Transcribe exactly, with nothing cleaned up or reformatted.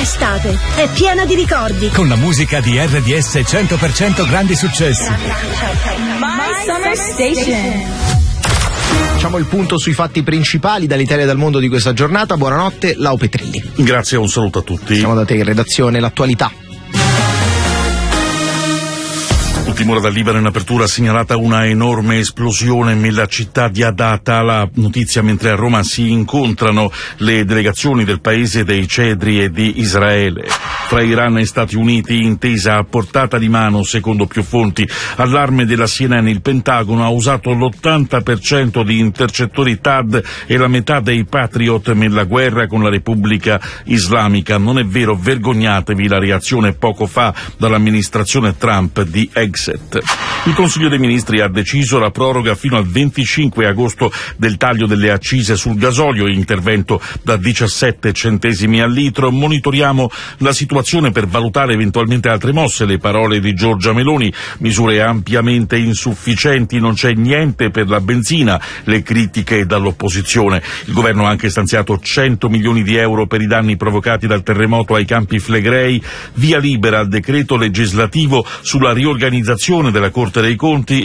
estate è piena di ricordi. Con la musica di R D S cento per cento grandi successi. My Summer Station. Facciamo il punto sui fatti principali dall'Italia e dal mondo di questa giornata. Buonanotte, Lau Petrilli. Grazie, un saluto a tutti. Siamo da te in redazione, l'attualità. Ultima ora dal Libano, in apertura segnalata una enorme esplosione nella città di Adata. La notizia mentre a Roma si incontrano le delegazioni del paese dei cedri e di Israele. Tra Iran e Stati Uniti, intesa a portata di mano secondo più fonti. Allarme della C N N, il Pentagono ha usato l'ottanta per cento di intercettori T A D e la metà dei Patriot nella guerra con la Repubblica Islamica. Non è vero, vergognatevi, la reazione poco fa dall'amministrazione Trump di Exit. Il Consiglio dei Ministri ha deciso la proroga fino al venticinque agosto del taglio delle accise sul gasolio, intervento da diciassette centesimi al litro. Monitoriamo la situazione per valutare eventualmente altre mosse, le parole di Giorgia Meloni. Misure ampiamente insufficienti, non c'è niente per la benzina, le critiche dall'opposizione. Il governo ha anche stanziato cento milioni di euro per i danni provocati dal terremoto ai Campi Flegrei, via libera al decreto legislativo sulla riorganizzazione della Corte dei Conti